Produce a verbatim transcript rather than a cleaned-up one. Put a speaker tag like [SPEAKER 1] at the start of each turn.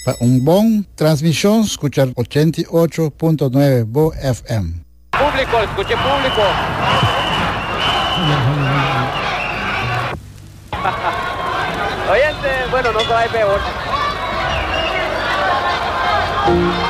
[SPEAKER 1] Un buen transmisión, escuchar ochenta y ocho punto nueve Bo F M.
[SPEAKER 2] Público, escuche público. Oyente, bueno, no se va a ir peor.